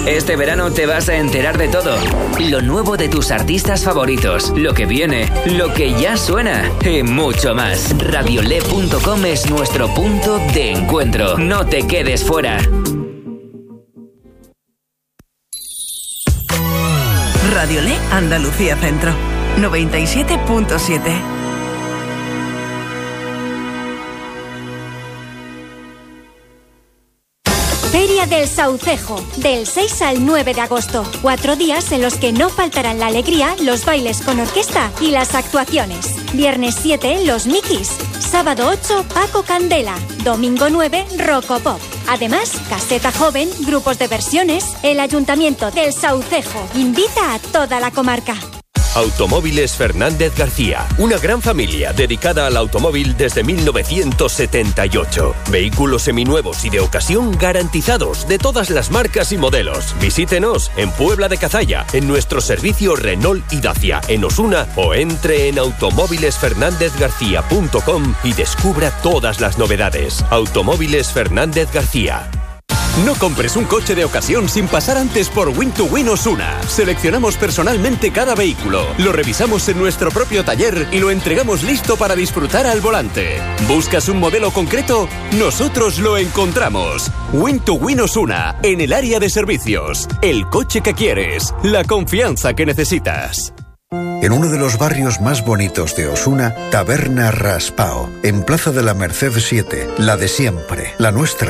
Este verano te vas a enterar de todo. Lo nuevo de tus artistas favoritos, lo que viene, lo que ya suena y mucho más. Radiole.com es nuestro punto de encuentro. No te quedes fuera. Radiole Andalucía Centro 97.7. Feria del Saucejo, del 6 al 9 de agosto. 4 días en los que no faltarán la alegría, los bailes con orquesta y las actuaciones. Viernes 7, los Mikis. Sábado 8, Paco Candela. Domingo 9, Rocopop. Además, caseta joven, grupos de versiones. El Ayuntamiento del Saucejo invita a toda la comarca. Automóviles Fernández García, una gran familia dedicada al automóvil desde 1978. Vehículos seminuevos y de ocasión garantizados de todas las marcas y modelos. Visítenos en Puebla de Cazalla, en nuestro servicio Renault y Dacia, en Osuna, o entre en automóvilesfernandezgarcía.com y descubra todas las novedades. Automóviles Fernández García. No compres un coche de ocasión sin pasar antes por Win2Win Osuna. Seleccionamos personalmente cada vehículo, lo revisamos en nuestro propio taller y lo entregamos listo para disfrutar al volante. ¿Buscas un modelo concreto? Nosotros lo encontramos. Win2Win Osuna, en el área de servicios. El coche que quieres, la confianza que necesitas. En uno de los barrios más bonitos de Osuna, Taberna Raspao, en Plaza de la Merced 7, la de siempre, la nuestra.